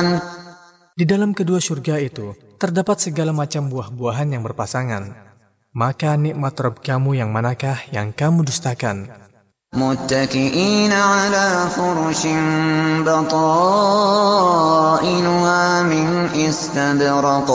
Di dalam kedua surga itu terdapat segala macam buah-buahan yang berpasangan. Maka nikmat Rabb kamu yang manakah yang kamu dustakan? متكئين على فرش بطائنها من استبرق